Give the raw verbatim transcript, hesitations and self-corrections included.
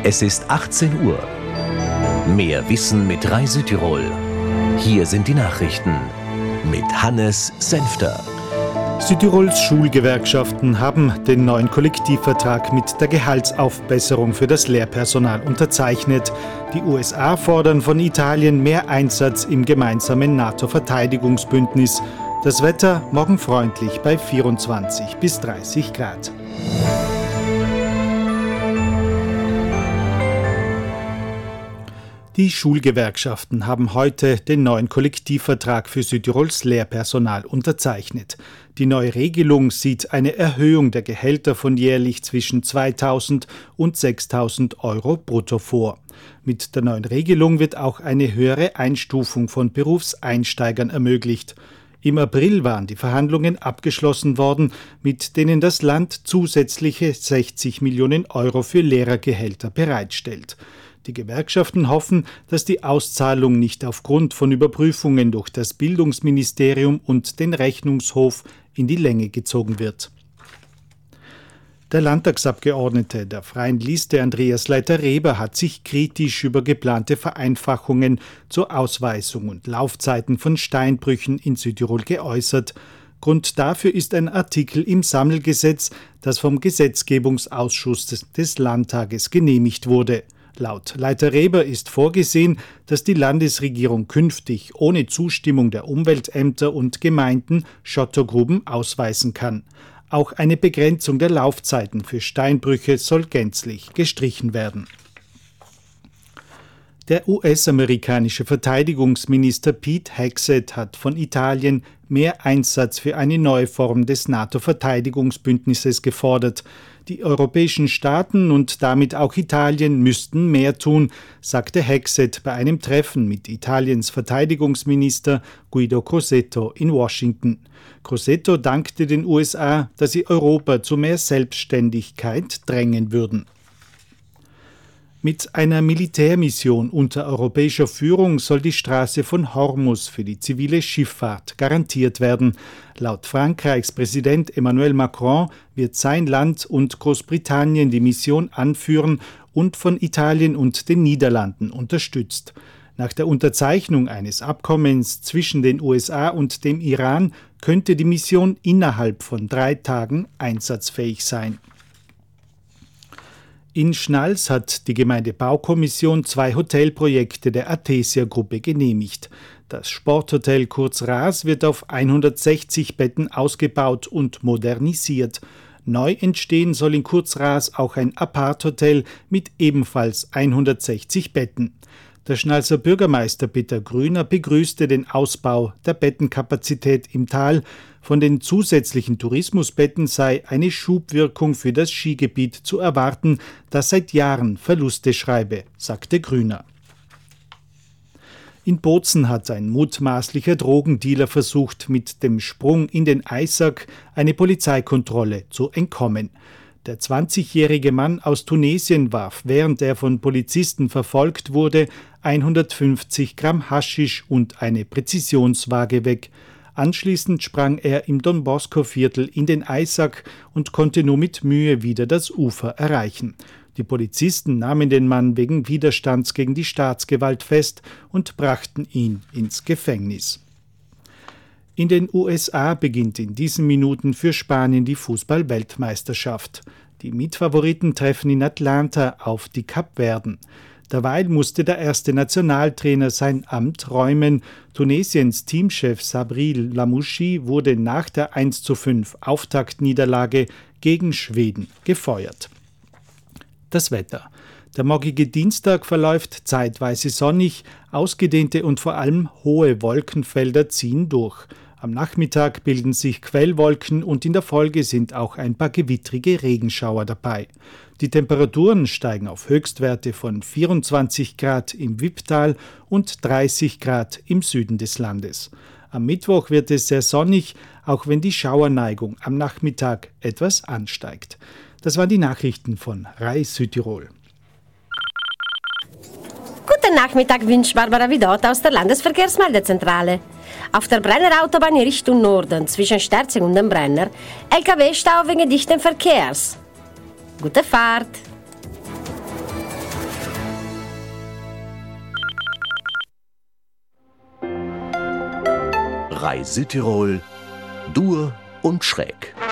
Es ist achtzehn Uhr. Mehr Wissen mit Rai Südtirol. Hier sind die Nachrichten mit Hannes Senfter. Südtirols Schulgewerkschaften haben den neuen Kollektivvertrag mit der Gehaltsaufbesserung für das Lehrpersonal unterzeichnet. Die U S A fordern von Italien mehr Einsatz im gemeinsamen NATO-Verteidigungsbündnis. Das Wetter morgen freundlich bei vierundzwanzig bis dreißig Grad. Die Schulgewerkschaften haben heute den neuen Kollektivvertrag für Südtirols Lehrpersonal unterzeichnet. Die neue Regelung sieht eine Erhöhung der Gehälter von jährlich zwischen zweitausend und sechstausend Euro brutto vor. Mit der neuen Regelung wird auch eine höhere Einstufung von Berufseinsteigern ermöglicht. Im April waren die Verhandlungen abgeschlossen worden, mit denen das Land zusätzliche sechzig Millionen Euro für Lehrergehälter bereitstellt. Die Gewerkschaften hoffen, dass die Auszahlung nicht aufgrund von Überprüfungen durch das Bildungsministerium und den Rechnungshof in die Länge gezogen wird. Der Landtagsabgeordnete der Freien Liste Andreas Leiter-Reber hat sich kritisch über geplante Vereinfachungen zur Ausweisung und Laufzeiten von Steinbrüchen in Südtirol geäußert. Grund dafür ist ein Artikel im Sammelgesetz, das vom Gesetzgebungsausschuss des, des Landtages genehmigt wurde. Laut Leiter-Reber ist vorgesehen, dass die Landesregierung künftig ohne Zustimmung der Umweltämter und Gemeinden Schottergruben ausweisen kann. Auch eine Begrenzung der Laufzeiten für Steinbrüche soll gänzlich gestrichen werden. Der U S-amerikanische Verteidigungsminister Pete Hegseth hat von Italien mehr Einsatz für eine neue Form des NATO-Verteidigungsbündnisses gefordert. Die europäischen Staaten und damit auch Italien müssten mehr tun, sagte Hegseth bei einem Treffen mit Italiens Verteidigungsminister Guido Crosetto in Washington. Crosetto dankte den U S A, dass sie Europa zu mehr Selbstständigkeit drängen würden. Mit einer Militärmission unter europäischer Führung soll die Straße von Hormuz für die zivile Schifffahrt garantiert werden. Laut Frankreichs Präsident Emmanuel Macron wird sein Land und Großbritannien die Mission anführen und von Italien und den Niederlanden unterstützt. Nach der Unterzeichnung eines Abkommens zwischen den U S A und dem Iran könnte die Mission innerhalb von drei Tagen einsatzfähig sein. In Schnals hat die Gemeindebaukommission zwei Hotelprojekte der Athesia-Gruppe genehmigt. Das Sporthotel Kurzras wird auf hundertsechzig Betten ausgebaut und modernisiert. Neu entstehen soll in Kurzras auch ein Apart-Hotel mit ebenfalls hundertsechzig Betten. Der Schnalser Bürgermeister Peter Grüner begrüßte den Ausbau der Bettenkapazität im Tal. Von den zusätzlichen Tourismusbetten sei eine Schubwirkung für das Skigebiet zu erwarten, das seit Jahren Verluste schreibe, sagte Grüner. In Bozen hat ein mutmaßlicher Drogendealer versucht, mit dem Sprung in den Eisack eine Polizeikontrolle zu entkommen. Der zwanzigjährige Mann aus Tunesien warf, während er von Polizisten verfolgt wurde, hundertfünfzig Gramm Haschisch und eine Präzisionswaage weg. Anschließend sprang er im Don Bosco-Viertel in den Eisack und konnte nur mit Mühe wieder das Ufer erreichen. Die Polizisten nahmen den Mann wegen Widerstands gegen die Staatsgewalt fest und brachten ihn ins Gefängnis. In den U S A beginnt in diesen Minuten für Spanien die Fußball-Weltmeisterschaft. Die Mitfavoriten treffen in Atlanta auf die Kapverden. Derweil musste der erste Nationaltrainer sein Amt räumen. Tunesiens Teamchef Sabri Lamouchi wurde nach der eins zu fünf Auftaktniederlage gegen Schweden gefeuert. Das Wetter. Der morgige Dienstag verläuft zeitweise sonnig, ausgedehnte und vor allem hohe Wolkenfelder ziehen durch. Am Nachmittag bilden sich Quellwolken und in der Folge sind auch ein paar gewittrige Regenschauer dabei. Die Temperaturen steigen auf Höchstwerte von vierundzwanzig Grad im Wipptal und dreißig Grad im Süden des Landes. Am Mittwoch wird es sehr sonnig, auch wenn die Schauerneigung am Nachmittag etwas ansteigt. Das waren die Nachrichten von Rai Südtirol. Guten Nachmittag wünscht Barbara Vidot aus der Landesverkehrsmeldezentrale. Auf der Brenner Autobahn in Richtung Norden zwischen Sterzing und dem Brenner L K W-Stau wegen dichten Verkehrs. Gute Fahrt! Rai Südtirol, Dur und Schräg.